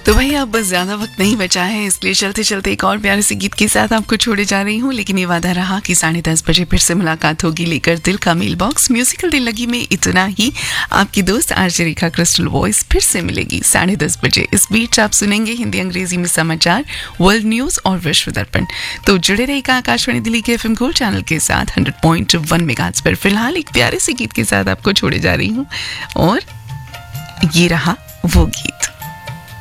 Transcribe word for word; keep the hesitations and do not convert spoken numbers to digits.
तो भाई अब बस ज्यादा वक्त नहीं बचा है, इसलिए चलते चलते एक और प्यारे से गीत के साथ आपको छोड़े जा रही हूँ। लेकिन ये वादा रहा कि साढ़े दस बजे फिर से मुलाकात होगी, लेकर दिल का मेल बॉक्स म्यूजिकल दिल लगी में इतना ही। आपकी दोस्त आरजे रेखा क्रिस्टल वॉइस फिर से मिलेगी साढ़े दस बजे। इस बीच आप सुनेंगे हिंदी अंग्रेजी में समाचार, वर्ल्ड न्यूज और विश्व दर्पण। तो जुड़े रहेगा आकाशवाणी दिल्ली के एफएम गोल्ड चैनल के साथ हंड्रेड पॉइंट वन मेगाहर्ट्ज पर। फिलहाल एक प्यारे से गीत के साथ आपको छोड़े जा रही हूँ और ये रहा वो गीत।